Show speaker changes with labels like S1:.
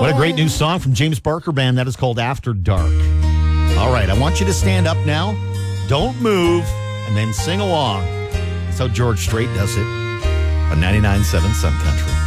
S1: What a great new song from James Barker Band. That is called After Dark. All right, I want you to stand up now. Don't move, and then sing along. That's how George Strait does it on 99.7 Sun Country.